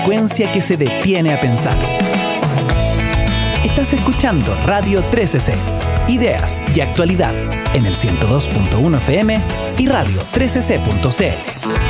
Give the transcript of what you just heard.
frecuencia que se detiene a pensar. Estás escuchando Radio 13C, ideas y actualidad en el 102.1 FM y radio13c.cl.